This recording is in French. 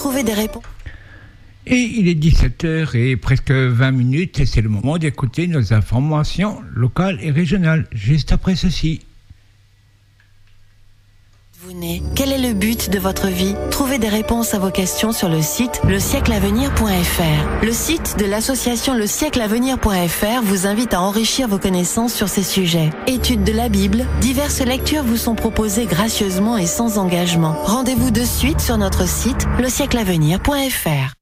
Trouvez des réponses. Et il est 17h et presque 20 minutes et c'est le moment d'écouter nos informations locales et régionales, juste après ceci. Vous nez. Quel est le but de votre vie? Trouvez des réponses à vos questions sur le site lesiècleavenir.fr. Le site de l'association lesiècleavenir.fr vous invite à enrichir vos connaissances sur ces sujets. Études de la Bible, diverses lectures vous sont proposées gracieusement et sans engagement. Rendez-vous de suite sur notre site lesiècleavenir.fr.